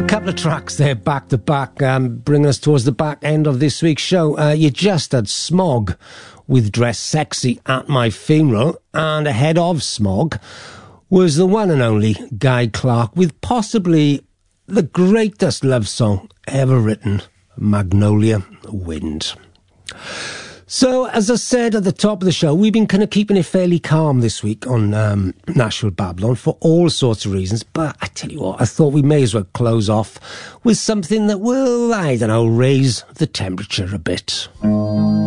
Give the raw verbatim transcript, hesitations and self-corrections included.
Couple of tracks there back to back, um, bringing us towards the back end of this week's show. Uh, you just had Smog with Dress Sexy at My Funeral, and ahead of Smog was the one and only Guy Clark with possibly the greatest love song ever written, Magnolia Wind. So, as I said at the top of the show, we've been kind of keeping it fairly calm this week on um, Nashville Babylon for all sorts of reasons. But I tell you what, I thought we may as well close off with something that will, I don't know, raise the temperature a bit.